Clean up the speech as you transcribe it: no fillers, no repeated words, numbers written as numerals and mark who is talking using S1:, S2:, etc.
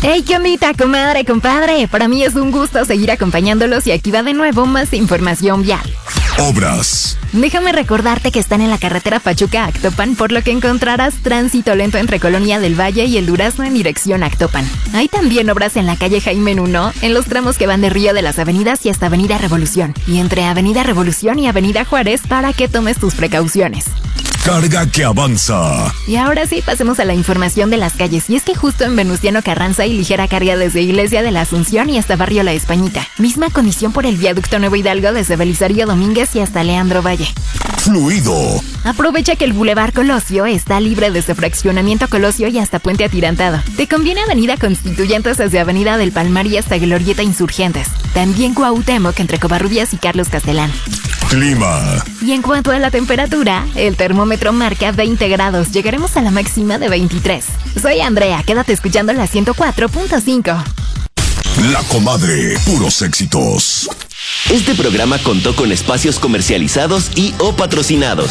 S1: Hey, ¿qué ondita, comadre, compadre? Para mí es un gusto seguir acompañándolos y aquí va de nuevo más información vial.
S2: Obras.
S1: Déjame recordarte que están en la carretera Pachuca-Actopan, por lo que encontrarás tránsito lento entre Colonia del Valle y el Durazno en dirección Actopan. Hay también obras en la calle Jaime Nuno, en los tramos que van de Río de las Avenidas y hasta Avenida Revolución, y entre Avenida Revolución y Avenida Juárez para que tomes tus precauciones.
S2: Carga que avanza.
S1: Y ahora sí, pasemos a la información de las calles. Y es que justo en Venustiano Carranza hay ligera carga desde Iglesia de la Asunción y hasta Barrio La Españita. Misma condición por el viaducto Nuevo Hidalgo desde Belisario Domínguez y hasta Leandro Valle.
S2: Fluido.
S1: Aprovecha que el Boulevard Colosio está libre desde Fraccionamiento Colosio y hasta Puente Atirantado. Te conviene Avenida Constituyentes desde Avenida del Palmar y hasta Glorieta Insurgentes. También Cuauhtémoc entre Covarrubias y Carlos Castelán.
S2: Clima.
S1: Y en cuanto a la temperatura, el termómetro marca 20 grados. Llegaremos a la máxima de 23. Soy Andrea, quédate escuchando la 104.5.
S2: La Comadre, puros éxitos.
S3: Este programa contó con espacios comercializados y o patrocinados.